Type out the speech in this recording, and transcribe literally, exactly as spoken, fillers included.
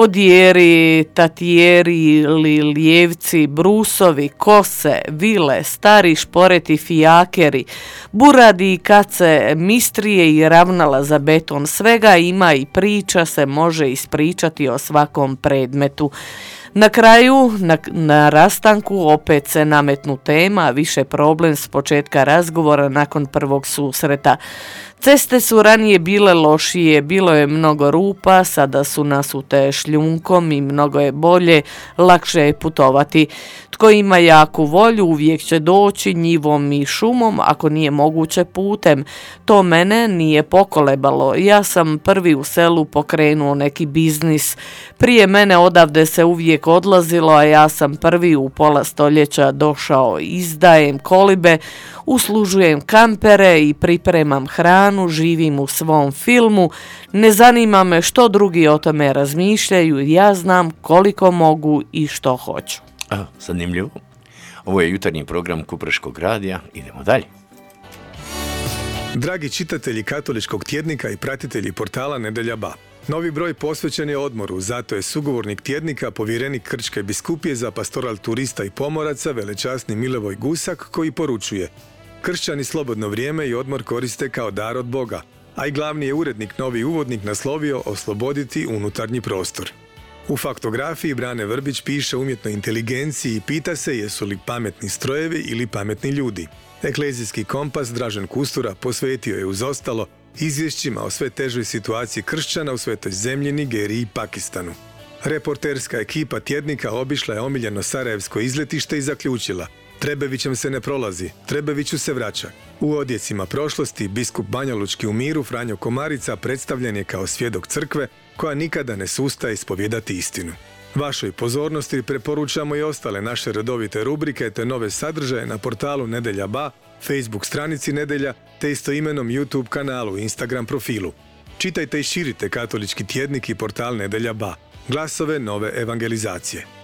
Odjeri, tatijeri, lijevci, brusovi, kose, vile, stari šporeti fijakeri, buradi i kace, mistrije i ravnala za beton, svega ima i priča se može ispričati o svakom predmetu. Na kraju, na, na rastanku, opet se nametnu tema, više problem s početka razgovora nakon prvog susreta. Ceste su ranije bile lošije, bilo je mnogo rupa, sada su nasute šljunkom i mnogo je bolje, lakše je putovati. Tko ima jaku volju uvijek će doći njivom i šumom, ako nije moguće putem. To mene nije pokolebalo. Ja sam prvi u selu pokrenuo neki biznis. Prije mene odavde se uvijek odlazilo, a ja sam prvi u pola stoljeća došao. Izdajem kolibe, uslužujem kampere i pripremam hranu, živim u svom filmu. Ne zanima me što drugi o tome razmišljaju, ja znam koliko mogu i što hoću. A, zanimljivo. Ovo je jutarnji program Kupreškog radija. Idemo dalje. Dragi čitatelji katoličkog tjednika i pratitelji portala Nedelja Ba. Novi broj posvećen je odmoru, zato je sugovornik tjednika povjerenik Krčke biskupije za pastoral turista i pomoraca velečasni Milevoj Gusak koji poručuje: kršćani slobodno vrijeme i odmor koriste kao dar od Boga, a i glavni je urednik novi uvodnik naslovio Osloboditi unutarnji prostor. U faktografiji Brane Vrbić piše umjetnoj inteligenciji i pita se jesu li pametni strojevi ili pametni ljudi. Eklezijski kompas Dražen Kustura posvetio je uz ostalo izvješćima o sve težoj situaciji kršćana u Svetoj zemlji, Nigeriji i Pakistanu. Reporterska ekipa tjednika obišla je omiljeno sarajevsko izletište i zaključila: Trebevićem se ne prolazi, Trebeviću se vraća. U odjecima prošlosti biskup banjalučki u miru Franjo Komarica predstavljen je kao svjedok crkve koja nikada ne sustaje ispovijedati istinu. Vašoj pozornosti preporučamo i ostale naše redovite rubrike te nove sadržaje na portalu Nedelja Ba, Facebook stranici Nedelja te istoimenom YouTube kanalu i Instagram profilu. Čitajte i širite katolički tjednik i portal Nedelja Ba, glasove nove evangelizacije.